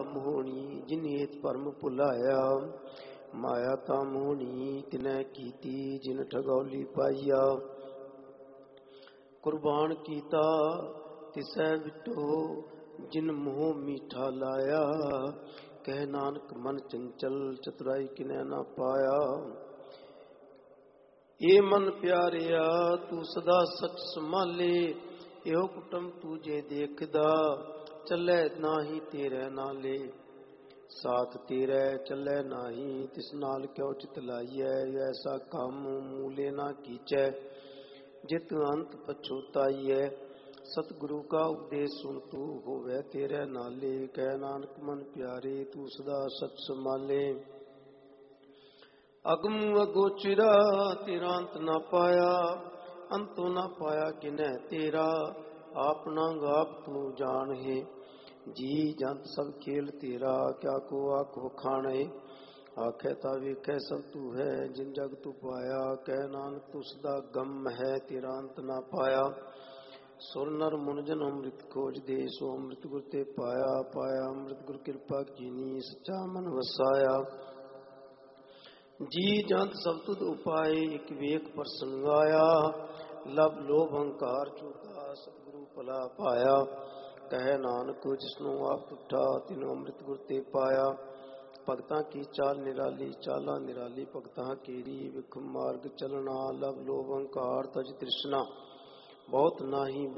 ਮੋਹਣੀ ਜਿਨ ਹੇਤ ਭਰਮ ਭੁਲਾਇਆ। ਮਾਇਆ ਤਾਂ ਮੋਹਣੀ ਤਿਨੈ ਕੀਤੀ ਜਿਨ ਠਗੌਲੀ ਪਾਈਆ। ਕੁਰਬਾਨ ਕੀਤਾ ਤਿਸੈ ਵਿਟੋ ਜਿਨ ਮੋਹ ਮੀਠਾ ਲਾਇਆ। ਕਹਿ ਨਾਨਕ ਮਨ ਚੰਚਲ ਚਤੁਰਾਈ ਕਿਨੈ ਨਾ ਪਾਇਆ। ਏ ਮਨ ਪਿਆਰਿਆ ਤੂੰ ਸਦਾ ਸਚ ਸੰਭਾਲੇ। ਇਹੋ ਕੁਟਮ ਤੂੰ ਜੇ ਦੇਖਦਾ ਚੱਲੈ ਨਾਹੀ ਤੇਰੇ ਨਾਲੇ। ਸਾਥ ਤੇਰੇ ਚੱਲੈ ਨਾਹੀ ਤਿਸ ਨਾਲ ਕਿਉ ਚਿਤ ਲਾਈਐ। ਐਸਾ ਕੰਮ ਮੂਲੇ ਨਾ ਕੀਚੈ ਜਿਤ ਅੰਤ ਪਛੋਤਾਈਐ। ਸਤਿਗੁਰੂ ਕਾ ਉਪਦੇਸ਼ ਸੁਣ ਤੂੰ ਹੋਵੇ ਤੇਰੇ ਨਾਲੇ। ਕਹਿ ਨਾਨਕ ਮਨ ਪਿਆਰੇ ਤੂੰ ਸਦਾ ਸਚ ਸੰਭਾਲੇ। ਅਗਮ ਅਗੋਚਰਾ ਤੇਰਾ ਅੰਤ ਨਾ ਪਾਇਆ। ਅੰਤੋਂ ਨਾ ਪਾਇਆ ਕਿਨੈ ਤੇਰਾ। ਆਪਣਾ ਆਪ ਤੂੰ ਜਾਣਹਿ ਜੀ ਜੰਤ ਸਭ ਖੇਲ ਤੇਰਾ। ਕਿਆ ਕੋ ਆਖੋ ਖਾਣੇ ਆਖੈ ਤਾ ਵੇਖੈ ਸਭ ਤੂੰ ਹੈ ਜਿਨ ਜਗ ਤੂੰ ਪਾਇਆ। ਕਹਿ ਨਾਨਕ ਤੂੰ ਸਦਾ ਗਮ ਹੈ ਤੇਰਾ ਅੰਤ ਨਾ ਪਾਇਆ। ਸੁਰ ਨਰ ਮੁਨ ਜਨ ਅੰਮ੍ਰਿਤ ਖੋਜਦੇ ਸੋ ਅੰਮ੍ਰਿਤ ਗੁਰ ਤੇ ਪਾਇਆ। ਪਾਇਆ ਅੰਮ੍ਰਿਤ ਗੁਰ ਕਿਰਪਾ ਕੀਨੀ ਸੱਚਾ ਮਨ ਵਸਾਇਆ। ਜੀ ਜੰਤ ਸਭ ਤੁਧ ਉਪਾਏ ਇਕ ਵੇਖ ਪ੍ਰਸੰਗਾਇਆ। ਲਬ ਲੋਭ ਹੰਕਾਰ ਝੂਠਾ ਸਤਿਗੁਰੂ ਭਲਾ ਪਾਇਆ। ਕਹਿ ਨਾਨਕ ਜਿਸਨੂੰ ਆਪ ਟੁੱਟਾ ਤਿਨੂੰ ਅੰਮ੍ਰਿਤ ਗੁਰ ਤੇ ਪਾਇਆ। ਭਗਤਾਂ ਕੀ ਚਾਲ ਨਿਰਾਲੀ ਚਾਲਾ ਨਿਰਾਲੀ ਭਗਤਾਂ ਕੇਰੀ। ਵਿਖਮ ਮਾਰਗ ਚਲਣਾ ਲਬ ਲੋਭ ਹੰਕਾਰ ਤਜ ਤ੍ਰਿਸ਼ਨਾ ਬਹੁਤ ਨਾਹੀ